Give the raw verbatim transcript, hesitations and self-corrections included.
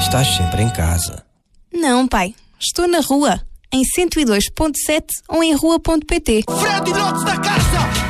estás sempre em casa. Não, pai. Estou na rua, em cento e dois ponto sete ou em rua ponto pt. Fred Inox da Casa!